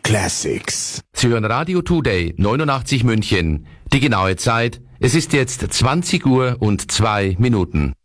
Classics. Sie hören Radio Today 89 München. Die genaue Zeit, es ist jetzt 20:02 Uhr.